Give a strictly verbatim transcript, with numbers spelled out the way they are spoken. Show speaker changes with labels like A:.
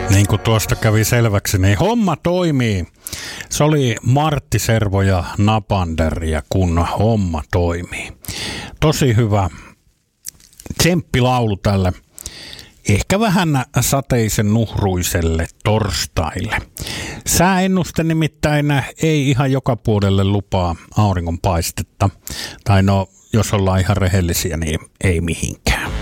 A: Niin kuin tuosta kävi selväksi, niin homma toimii. Se oli Martti Servo ja Napander ja kun homma toimii. Tosi hyvä tsemppilaulu tälle ehkä vähän sateisen nuhruiselle torstaille. Sääennuste nimittäin ei ihan joka puolelle lupaa auringonpaistetta. Tai no, jos ollaan ihan rehellisiä, niin ei mihinkään.